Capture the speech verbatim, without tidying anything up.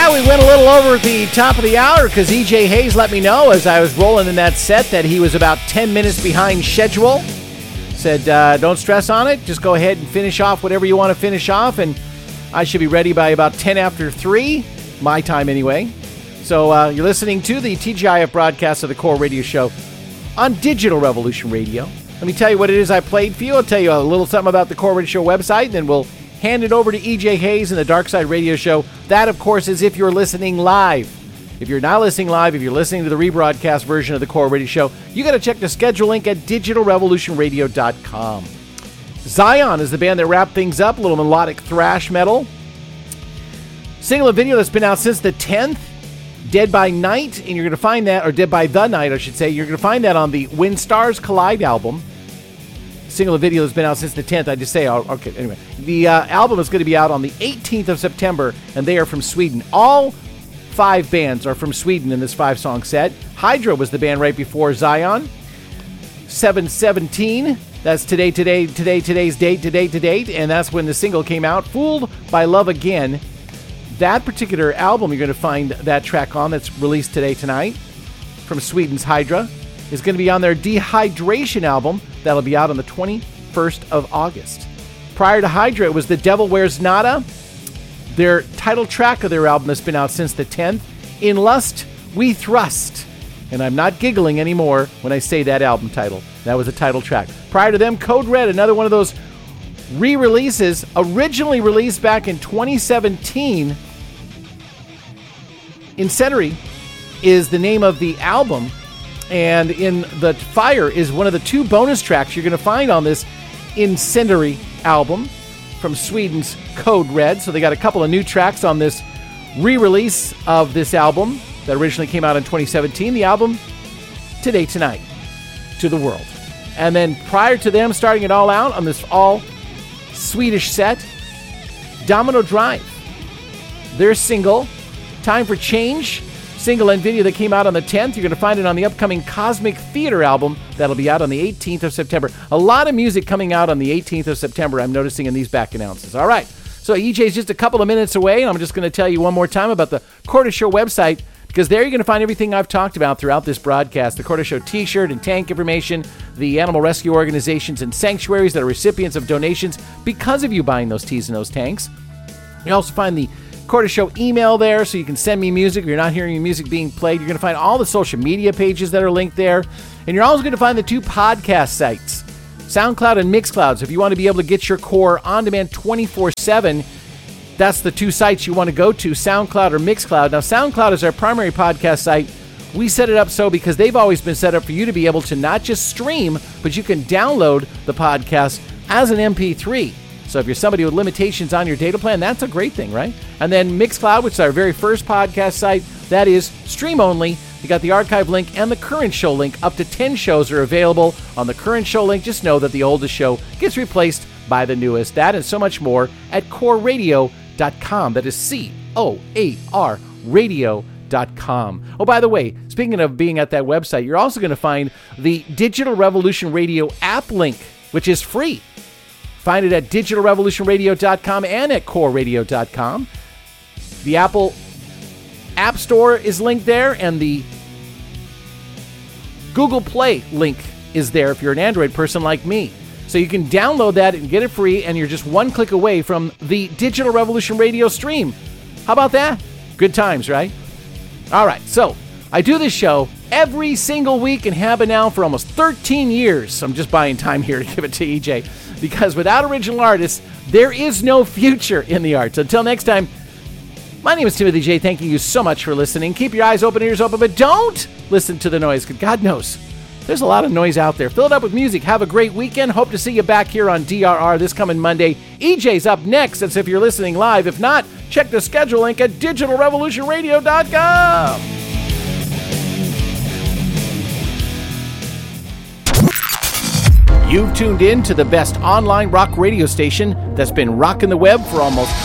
Yeah, we went a little over at the top of the hour because E J Hayes let me know as I was rolling in that set that he was about ten minutes behind schedule. Said, uh, don't stress on it. Just go ahead and finish off whatever you want to finish off, and I should be ready by about ten after three, my time anyway. So uh, you're listening to the T G I F broadcast of the Core Radio Show on Digital Revolution Radio. Let me tell you what it is I played for you. I'll tell you a little something about the Core Radio Show website, and then we'll hand it over to E J Hayes and the Dark Side Radio Show. That, of course, is if you're listening live. If you're not listening live, if you're listening to the rebroadcast version of the Core Radio Show, you got to check the schedule link at digital revolution radio dot com. Zion is the band that wrapped things up, a little melodic thrash metal. Single and video that's been out since the tenth, Dead by Night, and you're going to find that, or Dead by the Night, I should say, you're going to find that on the When Stars Collide album. Single and video has been out since the tenth. I just say, oh, okay, anyway. The uh, album is going to be out on the eighteenth of September, and they are from Sweden. All five bands are from Sweden in this five-song set. Hydra was the band right before Zion. seven seventeen, that's today, today, today, today's date, today, to date, and that's when the single came out. Fooled by Love Again. That particular album, you're going to find that track on that's released today, tonight, from Sweden's Hydra, is going to be on their Dehydration album. That'll be out on the twenty-first of August. Prior to Hydra, it was The Devil Wears Nada. Their title track of their album that's been out since the tenth, In Lust We Thrust. And I'm not giggling anymore when I say that album title. That was the title track. Prior to them, Code Red, another one of those re-releases, originally released back in twenty seventeen. Incendiary is the name of the album, and In the Fire is one of the two bonus tracks you're going to find on this Incendiary album from Sweden's Code Red. So they got a couple of new tracks on this re-release of this album that originally came out in twenty seventeen. The album, Today Tonight, to the world. And then prior to them starting it all out on this all Swedish set, Domino Drive. Their single, Time for Change, single and video that came out on the tenth. You're going to find it on the upcoming Cosmic Theater album that'll be out on the eighteenth of September. A lot of music coming out on the eighteenth of September, I'm noticing in these back announces. All right, so E J's just a couple of minutes away, and I'm just going to tell you one more time about the Corda Show website, because there you're going to find everything I've talked about throughout this broadcast. The Corda Show t-shirt and tank information, the animal rescue organizations and sanctuaries that are recipients of donations because of you buying those teas and those tanks. You also find the Corda Show email there, so you can send me music if you're not hearing music being played. You're going to find all the social media pages that are linked there. And you're also going to find the two podcast sites, SoundCloud and Mixcloud. So if you want to be able to get your core on demand twenty-four seven, that's the two sites you want to go to, SoundCloud or Mixcloud. Now, SoundCloud is our primary podcast site. We set it up so because they've always been set up for you to be able to not just stream, but you can download the podcast as an M P three. So if you're somebody with limitations on your data plan, that's a great thing, right? And then Mixcloud, which is our very first podcast site, that is stream only. You got the archive link and the current show link. Up to ten shows are available on the current show link. Just know that the oldest show gets replaced by the newest. That and so much more at core radio dot com. That is C O A R radio dot com. Oh, by the way, speaking of being at that website, you're also going to find the Digital Revolution Radio app link, which is free. Find it at digital revolution radio dot com and at core radio dot com. The Apple App Store is linked there, and the Google Play link is there if you're an Android person like me. So you can download that and get it free, and you're just one click away from the Digital Revolution Radio stream. How about that? Good times, right? All right, so I do this show every single week and have been now for almost thirteen years. I'm just buying time here to give it to E J, because without original artists, there is no future in the arts. Until next time, my name is Timothy J. Thanking you so much for listening. Keep your eyes open, ears open, but don't listen to the noise, because God knows there's a lot of noise out there. Fill it up with music. Have a great weekend. Hope to see you back here on D R R this coming Monday. E J's up next. That's if you're listening live. If not, check the schedule link at digital revolution radio dot com. You've tuned in to the best online rock radio station that's been rocking the web for almost